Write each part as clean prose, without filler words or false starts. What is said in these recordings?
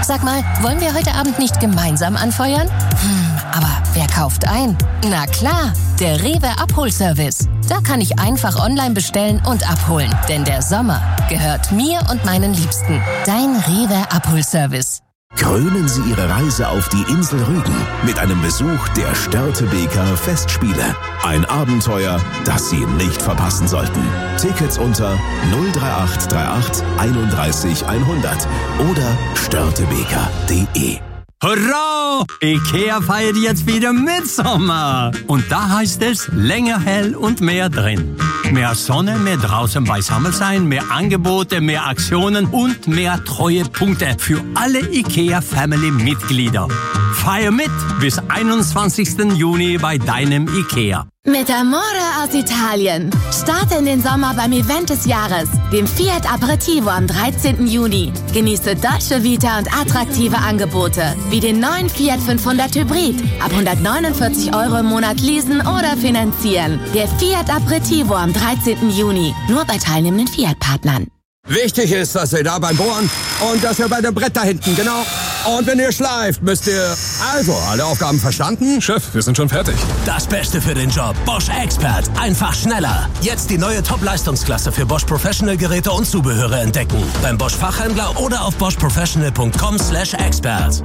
Sag mal, wollen wir heute Abend nicht gemeinsam anfeuern? Aber wer kauft ein? Na klar, der Rewe Abholservice. Da kann ich einfach online bestellen und abholen. Denn der Sommer gehört mir und meinen Liebsten. Dein Rewe Abholservice. Krönen Sie Ihre Reise auf die Insel Rügen mit einem Besuch der Störtebeker Festspiele. Ein Abenteuer, das Sie nicht verpassen sollten. Tickets unter 03838 31 100 oder störtebeker.de. Hurra! IKEA feiert jetzt wieder Mitsommer. Und da heißt es länger hell und mehr drin. Mehr Sonne, mehr draußen beisammen sein, mehr Angebote, mehr Aktionen und mehr Treuepunkte für alle IKEA-Family-Mitglieder. Feier mit bis 21. Juni bei deinem IKEA. Mit Amore aus Italien. Starte in den Sommer beim Event des Jahres, dem Fiat Aperitivo am 13. Juni. Genieße Dolce Vita und attraktive Angebote, wie den neuen Fiat 500 Hybrid. Ab 149 € im Monat leasen oder finanzieren. Der Fiat Aperitivo am 13. Juni. Nur bei teilnehmenden Fiat-Partnern. Wichtig ist, dass ihr da beim Bohren und dass ihr bei dem Brett da hinten, genau. Und wenn ihr schleift, müsst ihr... Also, alle Aufgaben verstanden? Chef, wir sind schon fertig. Das Beste für den Job. Bosch Expert. Einfach schneller. Jetzt die neue Top-Leistungsklasse für Bosch Professional Geräte und Zubehöre entdecken. Beim Bosch Fachhändler oder auf boschprofessional.com/expert.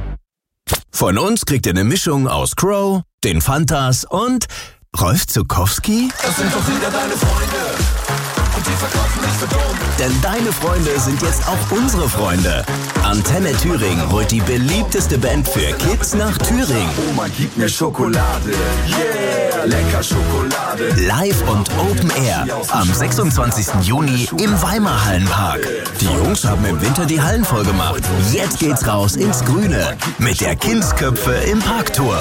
Von uns kriegt ihr eine Mischung aus Crow, den Fantas und Rolf Zuckowski. Das sind doch wieder deine Freunde. Und die verkaufen nicht für dumm. Denn deine Freunde sind jetzt auch unsere Freunde. Antenne Thüringen holt die beliebteste Band für Kids nach Thüringen. Oma, gib mir Schokolade. Yeah, lecker Schokolade. Live und Open Air am 26. Juni im Weimarhallenpark. Die Jungs haben im Winter die Hallen voll gemacht. Jetzt geht's raus ins Grüne mit der Kindsköpfe im Parktour.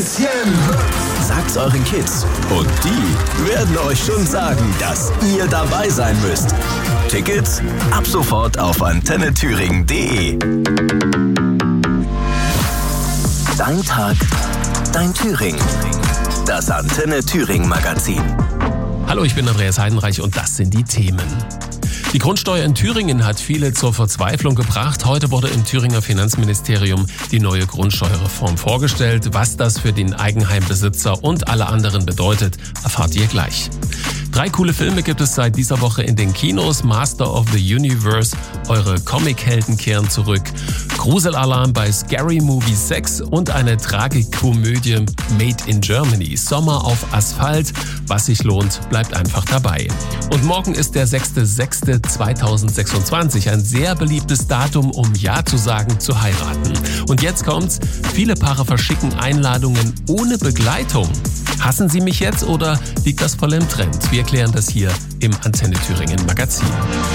Sagt's euren Kids und die werden euch schon sagen, dass ihr dabei sein müsst. Tickets ab sofort auf antennethüringen.de. Dein Tag, dein Thüringen. Das Antenne Thüringen Magazin. Hallo, ich bin Andreas Heidenreich und das sind die Themen. Die Grundsteuer in Thüringen hat viele zur Verzweiflung gebracht. Heute wurde im Thüringer Finanzministerium die neue Grundsteuerreform vorgestellt. Was das für den Eigenheimbesitzer und alle anderen bedeutet, erfahrt ihr gleich. 3 coole Filme gibt es seit dieser Woche in den Kinos. Master of the Universe, eure Comic-Helden kehren zurück. Gruselalarm bei Scary Movie 6 und eine Tragikomödie Made in Germany. Sommer auf Asphalt. Was sich lohnt, bleibt einfach dabei. Und morgen ist der 6.6.2026. Ein sehr beliebtes Datum, um Ja zu sagen, zu heiraten. Und jetzt kommt's. Viele Paare verschicken Einladungen ohne Begleitung. Hassen Sie mich jetzt oder liegt das voll im Trend? Wir klären das hier im Antenne Thüringen Magazin.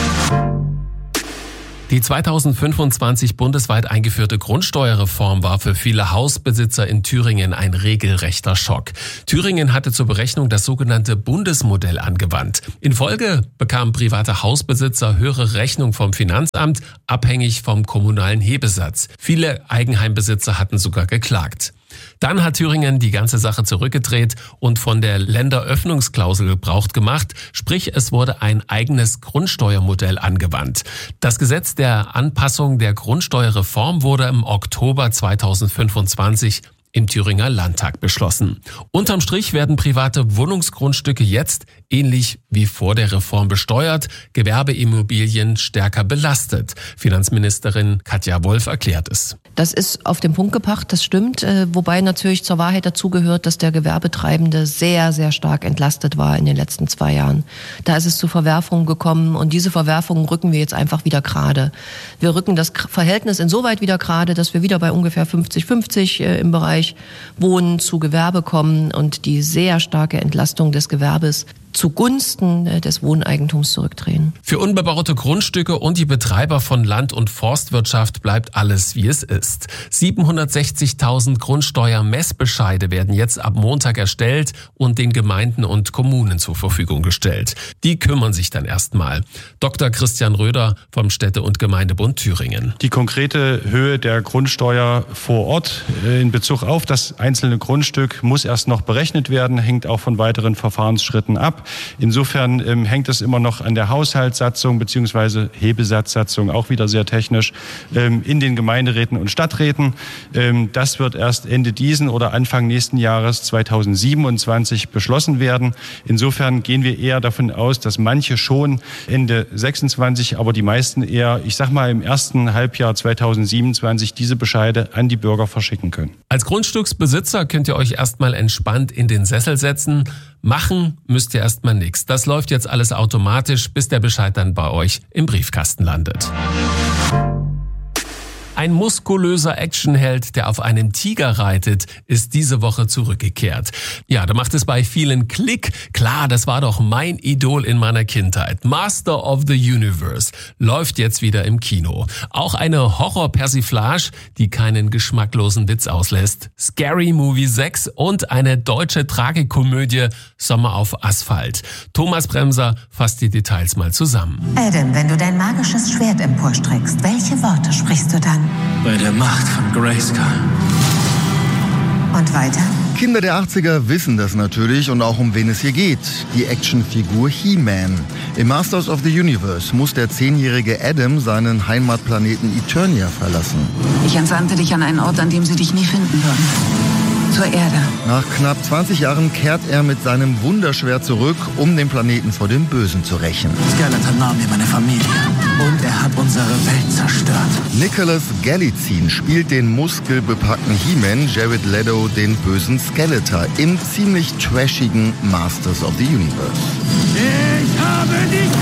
Die 2025 bundesweit eingeführte Grundsteuerreform war für viele Hausbesitzer in Thüringen ein regelrechter Schock. Thüringen hatte zur Berechnung das sogenannte Bundesmodell angewandt. In Folge bekamen private Hausbesitzer höhere Rechnung vom Finanzamt, abhängig vom kommunalen Hebesatz. Viele Eigenheimbesitzer hatten sogar geklagt. Dann hat Thüringen die ganze Sache zurückgedreht und von der Länderöffnungsklausel Gebrauch gemacht, sprich es wurde ein eigenes Grundsteuermodell angewandt. Das Gesetz der Anpassung der Grundsteuerreform wurde im Oktober 2025 im Thüringer Landtag beschlossen. Unterm Strich werden private Wohnungsgrundstücke jetzt, ähnlich wie vor der Reform, besteuert, Gewerbeimmobilien stärker belastet. Finanzministerin Katja Wolf erklärt es. Das ist auf den Punkt gebracht, das stimmt. Wobei natürlich zur Wahrheit dazugehört, dass der Gewerbetreibende sehr, sehr stark entlastet war in den letzten 2 Jahren. Da ist es zu Verwerfungen gekommen und diese Verwerfungen rücken wir jetzt einfach wieder gerade. Wir rücken das Verhältnis insoweit wieder gerade, dass wir wieder bei ungefähr 50-50 im Bereich Wohnen zu Gewerbe kommen und die sehr starke Entlastung des Gewerbes zugunsten des Wohneigentums zurückdrehen. Für unbebaute Grundstücke und die Betreiber von Land- und Forstwirtschaft bleibt alles, wie es ist. 760.000 Grundsteuermessbescheide werden jetzt ab Montag erstellt und den Gemeinden und Kommunen zur Verfügung gestellt. Die kümmern sich dann erstmal. Dr. Christian Röder vom Städte- und Gemeindebund Thüringen. Die konkrete Höhe der Grundsteuer vor Ort in Bezug auf das einzelne Grundstück muss erst noch berechnet werden, hängt auch von weiteren Verfahrensschritten ab. ab. Insofern hängt es immer noch an der Haushaltssatzung bzw. Hebesatzsatzung, auch wieder sehr technisch, in den Gemeinderäten und Stadträten. Das wird erst Ende diesen oder Anfang nächsten Jahres 2027 beschlossen werden. Insofern gehen wir eher davon aus, dass manche schon Ende 26, aber die meisten eher, ich sag mal, im ersten Halbjahr 2027 diese Bescheide an die Bürger verschicken können. Als Grundstücksbesitzer könnt ihr euch erstmal entspannt in den Sessel setzen. Machen müsst ihr erstmal nichts. Das läuft jetzt alles automatisch, bis der Bescheid dann bei euch im Briefkasten landet. Ein muskulöser Actionheld, der auf einem Tiger reitet, ist diese Woche zurückgekehrt. Ja, da macht es bei vielen Klick. Klar, das war doch mein Idol in meiner Kindheit. Master of the Universe läuft jetzt wieder im Kino. Auch eine Horror-Persiflage, die keinen geschmacklosen Witz auslässt. Scary Movie 6 und eine deutsche Tragikomödie Sommer auf Asphalt. Thomas Bremser fasst die Details mal zusammen. Adam, wenn du dein magisches Schwert emporstreckst, welche Worte sprichst du dann? Bei der Macht von Grayskull. Und weiter? Kinder der 80er wissen das natürlich und auch um wen es hier geht. Die Actionfigur He-Man. Im Masters of the Universe muss der 10-jährige Adam seinen Heimatplaneten Eternia verlassen. Ich entsandte dich an einen Ort, an dem sie dich nie finden würden. Zur Erde. Nach knapp 20 Jahren kehrt er mit seinem Wunderschwert zurück, um den Planeten vor dem Bösen zu rächen. Skeletor nahm mir meine Familie und er hat unsere Welt zerstört. Nicholas Galitzine spielt den muskelbepackten He-Man, Jared Leto den bösen Skeletor im ziemlich trashigen Masters of the Universe. Ich habe dich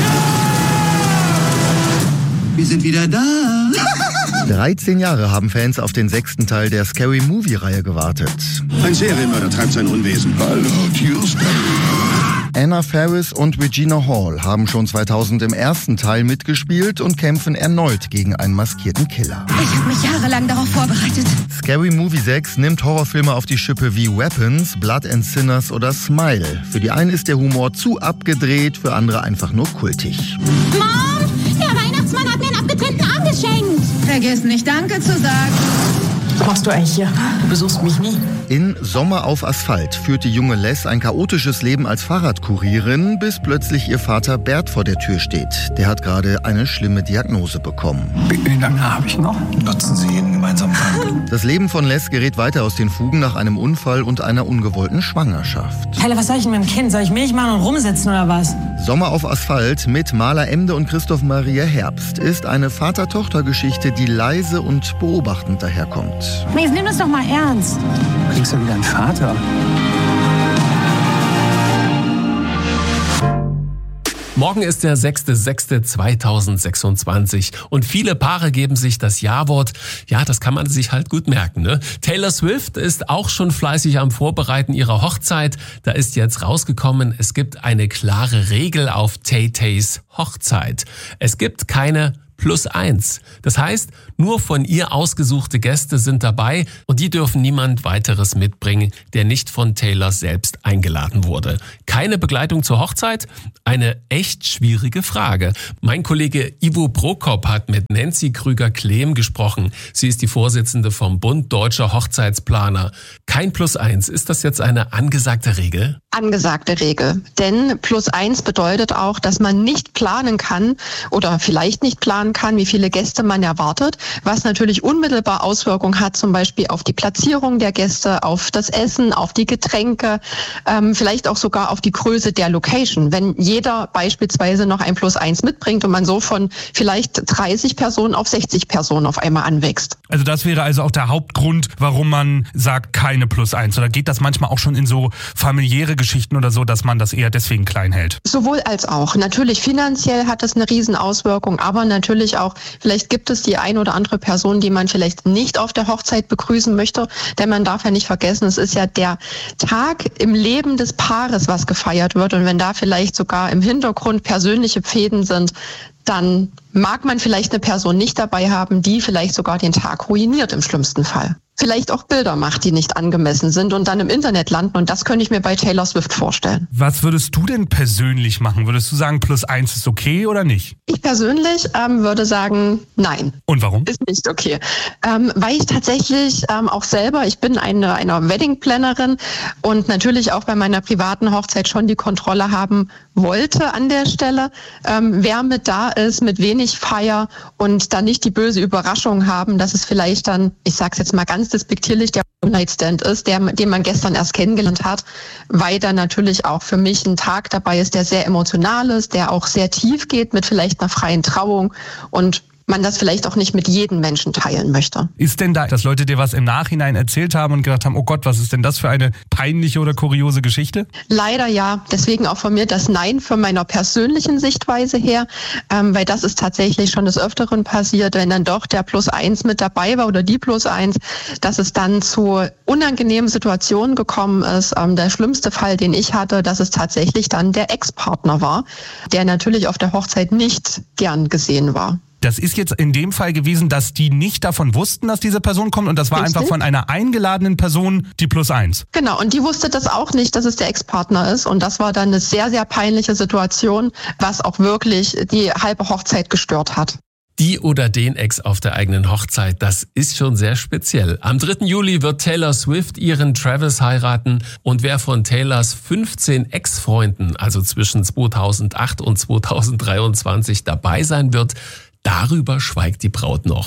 da! Wir sind wieder da! 13 Jahre haben Fans auf den 6. Teil der Scary Movie-Reihe gewartet. Ein Serienmörder treibt sein Unwesen. Hallo, Tuesday. Anna Faris und Regina Hall haben schon 2000 im ersten Teil mitgespielt und kämpfen erneut gegen einen maskierten Killer. Ich habe mich jahrelang darauf vorbereitet. Scary Movie 6 nimmt Horrorfilme auf die Schippe wie Weapons, Blood and Sinners oder Smile. Für die einen ist der Humor zu abgedreht, für andere einfach nur kultig. Mom, der Weihnachtsmann hat mir einen abgetrennten Arm geschenkt. Vergiss nicht Danke zu sagen. Was machst du eigentlich hier? Du besuchst mich nie. In Sommer auf Asphalt führt die junge Les ein chaotisches Leben als Fahrradkurierin, bis plötzlich ihr Vater Bert vor der Tür steht. Der hat gerade eine schlimme Diagnose bekommen. Wie lange habe ich noch? Nutzen Sie jeden gemeinsamen Tag. Das Leben von Les gerät weiter aus den Fugen nach einem Unfall und einer ungewollten Schwangerschaft. Alter, was soll ich mit dem Kind? Soll ich Milch machen und rumsitzen oder was? Sommer auf Asphalt mit Maler Emde und Christoph Maria Herbst ist eine Vater-Tochter-Geschichte, die leise und beobachtend daherkommt. Jetzt nimm das doch mal ernst. Kriegst du wieder einen Vater? Morgen ist der 6.6.2026 und viele Paare geben sich das Ja-Wort. Ja, das kann man sich halt gut merken, ne? Taylor Swift ist auch schon fleißig am Vorbereiten ihrer Hochzeit. Da ist jetzt rausgekommen, es gibt eine klare Regel auf Tay-Tays Hochzeit. Es gibt keine +1. Das heißt, nur von ihr ausgesuchte Gäste sind dabei und die dürfen niemand weiteres mitbringen, der nicht von Taylor selbst eingeladen wurde. Keine Begleitung zur Hochzeit? Eine echt schwierige Frage. Mein Kollege Ivo Prokop hat mit Nancy Krüger-Klehm gesprochen. Sie ist die Vorsitzende vom Bund Deutscher Hochzeitsplaner. Kein +1. Ist das jetzt eine angesagte Regel? Angesagte Regel. Denn +1 bedeutet auch, dass man nicht planen kann oder vielleicht nicht planen kann, wie viele Gäste man erwartet, was natürlich unmittelbar Auswirkungen hat, zum Beispiel auf die Platzierung der Gäste, auf das Essen, auf die Getränke, vielleicht auch sogar auf die Größe der Location. Wenn jeder beispielsweise noch ein +1 mitbringt und man so von vielleicht 30 Personen auf 60 Personen auf einmal anwächst. Also das wäre also auch der Hauptgrund, warum man sagt, keine +1. Oder geht das manchmal auch schon in so familiäre Geschichten oder so, dass man das eher deswegen klein hält? Sowohl als auch. Natürlich finanziell hat das eine Riesenauswirkung, aber natürlich auch, vielleicht gibt es die ein oder andere Person, die man vielleicht nicht auf der Hochzeit begrüßen möchte, denn man darf ja nicht vergessen, es ist ja der Tag im Leben des Paares, was gefeiert wird, und wenn da vielleicht sogar im Hintergrund persönliche Fäden sind, dann mag man vielleicht eine Person nicht dabei haben, die vielleicht sogar den Tag ruiniert im schlimmsten Fall. Vielleicht auch Bilder macht, die nicht angemessen sind und dann im Internet landen. Und das könnte ich mir bei Taylor Swift vorstellen. Was würdest du denn persönlich machen? Würdest du sagen, +1 ist okay oder nicht? Ich persönlich würde sagen, nein. Und warum? Ist nicht okay. Weil ich tatsächlich auch selber, ich bin eine Wedding-Plannerin und natürlich auch bei meiner privaten Hochzeit schon die Kontrolle haben wollte an der Stelle. Wer mit da ist, mit wenig Feier und dann nicht die böse Überraschung haben, dass es vielleicht dann, ich sag's jetzt mal ganz despektierlich, der One-Night-Stand ist, den man gestern erst kennengelernt hat, weil dann natürlich auch für mich ein Tag dabei ist, der sehr emotional ist, der auch sehr tief geht mit vielleicht einer freien Trauung und man das vielleicht auch nicht mit jedem Menschen teilen möchte. Ist denn da, dass Leute dir was im Nachhinein erzählt haben und gedacht haben, oh Gott, was ist denn das für eine peinliche oder kuriose Geschichte? Leider ja, deswegen auch von mir das Nein von meiner persönlichen Sichtweise her, weil das ist tatsächlich schon des Öfteren passiert, wenn dann doch der +1 mit dabei war oder die +1, dass es dann zu unangenehmen Situationen gekommen ist. Der schlimmste Fall, den ich hatte, dass es tatsächlich dann der Ex-Partner war, der natürlich auf der Hochzeit nicht gern gesehen war. Das ist jetzt in dem Fall gewesen, dass die nicht davon wussten, dass diese Person kommt und das war einfach von einer eingeladenen Person die +1. Genau, und die wusste das auch nicht, dass es der Ex-Partner ist und das war dann eine sehr, sehr peinliche Situation, was auch wirklich die halbe Hochzeit gestört hat. Die oder den Ex auf der eigenen Hochzeit, das ist schon sehr speziell. Am 3. Juli wird Taylor Swift ihren Travis heiraten und wer von Taylors 15 Ex-Freunden, also zwischen 2008 und 2023 dabei sein wird, darüber schweigt die Braut noch.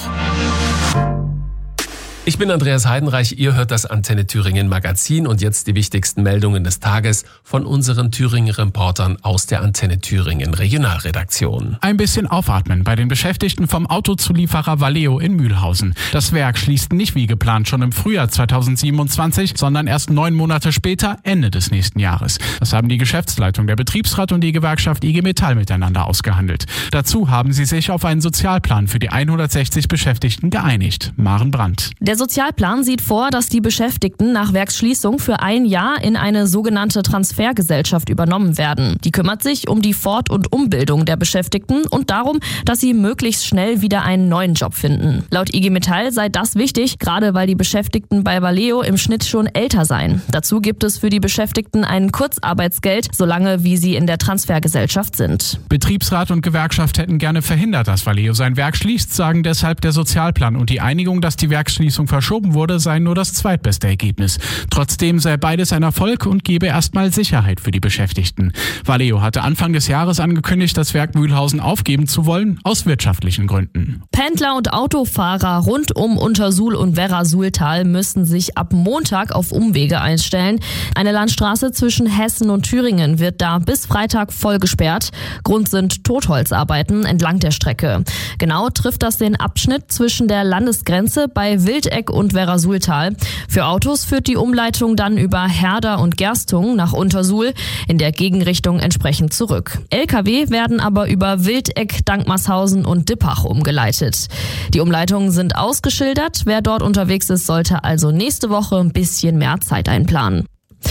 Ich bin Andreas Heidenreich, ihr hört das Antenne Thüringen Magazin und jetzt die wichtigsten Meldungen des Tages von unseren Thüringen Reportern aus der Antenne Thüringen Regionalredaktion. Ein bisschen aufatmen bei den Beschäftigten vom Autozulieferer Valeo in Mühlhausen. Das Werk schließt nicht wie geplant schon im Frühjahr 2027, sondern erst 9 Monate später, Ende des nächsten Jahres. Das haben die Geschäftsleitung, der Betriebsrat und die Gewerkschaft IG Metall miteinander ausgehandelt. Dazu haben sie sich auf einen Sozialplan für die 160 Beschäftigten geeinigt. Maren Brandt. Der Sozialplan sieht vor, dass die Beschäftigten nach Werksschließung für 1 Jahr in eine sogenannte Transfergesellschaft übernommen werden. Die kümmert sich um die Fort- und Umbildung der Beschäftigten und darum, dass sie möglichst schnell wieder einen neuen Job finden. Laut IG Metall sei das wichtig, gerade weil die Beschäftigten bei Valeo im Schnitt schon älter seien. Dazu gibt es für die Beschäftigten ein Kurzarbeitsgeld, solange wie sie in der Transfergesellschaft sind. Betriebsrat und Gewerkschaft hätten gerne verhindert, dass Valeo sein Werk schließt, sagen deshalb der Sozialplan und die Einigung, dass die Werksschließung verschoben wurde, sei nur das zweitbeste Ergebnis. Trotzdem sei beides ein Erfolg und gebe erstmal Sicherheit für die Beschäftigten. Valeo hatte Anfang des Jahres angekündigt, das Werk Mühlhausen aufgeben zu wollen, aus wirtschaftlichen Gründen. Pendler und Autofahrer rund um Untersuhl und Werra-Suhltal müssen sich ab Montag auf Umwege einstellen. Eine Landstraße zwischen Hessen und Thüringen wird da bis Freitag voll gesperrt. Grund sind Totholzarbeiten entlang der Strecke. Genau trifft das den Abschnitt zwischen der Landesgrenze bei Wildeck und Werra-Suhltal. Für Autos führt die Umleitung dann über Herder und Gerstung nach Untersuhl, in der Gegenrichtung entsprechend zurück. LKW werden aber über Wildeck, Dankmarshausen und Dippach umgeleitet. Die Umleitungen sind ausgeschildert. Wer dort unterwegs ist, sollte also nächste Woche ein bisschen mehr Zeit einplanen.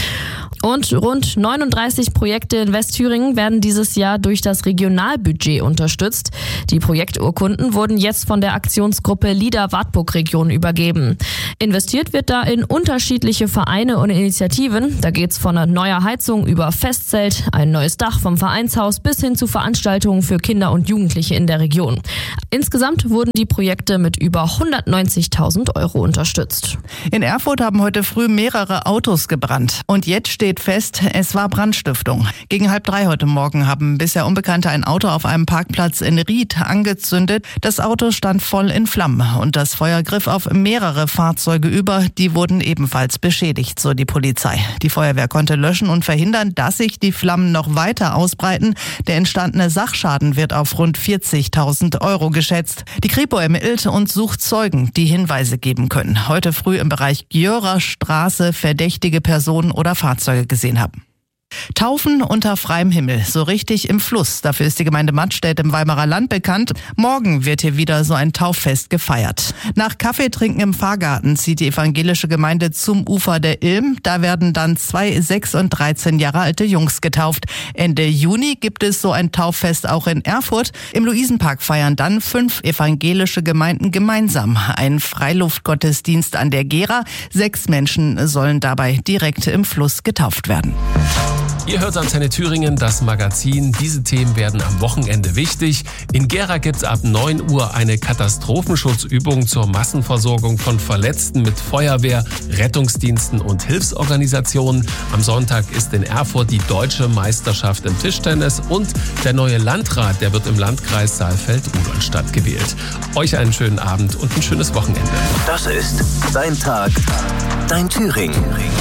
Und rund 39 Projekte in Westthüringen werden dieses Jahr durch das Regionalbudget unterstützt. Die Projekturkunden wurden jetzt von der Aktionsgruppe LIDA-Wartburg-Region übergeben. Investiert wird da in unterschiedliche Vereine und Initiativen. Da geht's von einer neuer Heizung über Festzelt, ein neues Dach vom Vereinshaus bis hin zu Veranstaltungen für Kinder und Jugendliche in der Region. Insgesamt wurden die Projekte mit über 190.000 € unterstützt. In Erfurt haben heute früh mehrere Autos gebrannt. Und jetzt steht fest, es war Brandstiftung. Gegen 2:30 heute Morgen haben bisher Unbekannte ein Auto auf einem Parkplatz in Ried angezündet. Das Auto stand voll in Flammen und das Feuer griff auf mehrere Fahrzeuge über. Die wurden ebenfalls beschädigt, so die Polizei. Die Feuerwehr konnte löschen und verhindern, dass sich die Flammen noch weiter ausbreiten. Der entstandene Sachschaden wird auf rund 40.000 € geschätzt. Die Kripo ermittelt und sucht Zeugen, die Hinweise geben können. Heute früh im Bereich Gjörer Straße verdächtige Personen oder Fahrzeuge gesehen haben. Taufen unter freiem Himmel, so richtig im Fluss. Dafür ist die Gemeinde Mattstedt im Weimarer Land bekannt. Morgen wird hier wieder so ein Tauffest gefeiert. Nach Kaffeetrinken im Pfarrgarten zieht die evangelische Gemeinde zum Ufer der Ilm. Da werden dann 2 6 und 13 Jahre alte Jungs getauft. Ende Juni gibt es so ein Tauffest auch in Erfurt. Im Luisenpark feiern dann 5 evangelische Gemeinden gemeinsam. Ein Freiluftgottesdienst an der Gera. 6 Menschen sollen dabei direkt im Fluss getauft werden. Ihr hört Antenne Thüringen, das Magazin. Diese Themen werden am Wochenende wichtig. In Gera gibt's ab 9 Uhr eine Katastrophenschutzübung zur Massenversorgung von Verletzten mit Feuerwehr, Rettungsdiensten und Hilfsorganisationen. Am Sonntag ist in Erfurt die deutsche Meisterschaft im Tischtennis und der neue Landrat, der wird im Landkreis Saalfeld-Rudolstadt gewählt. Euch einen schönen Abend und ein schönes Wochenende. Das ist Dein Tag, Dein Thüringen.